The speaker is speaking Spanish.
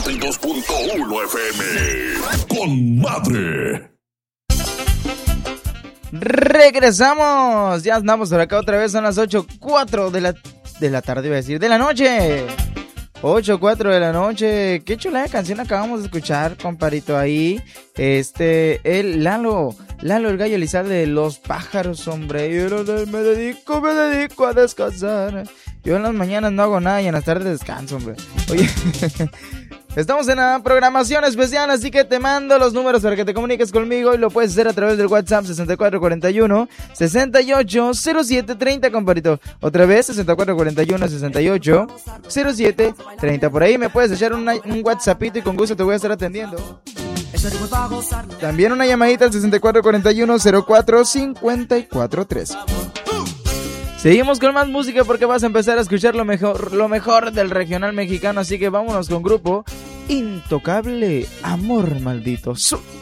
92.1 FM. Con madre. Regresamos. Ya andamos por acá otra vez. Son las 8:04 de la tarde, iba a decir, de la noche. 8:04 de la noche. Qué chula de canción acabamos de escuchar, comparito, ahí. El Lalo, el gallo Elizalde de Los Pájaros, hombre. Yo me dedico a descansar. Yo en las mañanas no hago nada y en las tardes descanso, hombre. Oye, estamos en la programación especial, así que te mando los números para que te comuniques conmigo y lo puedes hacer a través del WhatsApp 6441-680730, comparito. Otra vez, 6441-680730. Por ahí me puedes echar un WhatsAppito y con gusto te voy a estar atendiendo. También una llamadita al 6441-0454-3. Seguimos con más música porque vas a empezar a escuchar lo mejor del regional mexicano, así que vámonos con grupo Intocable, Amor Maldito.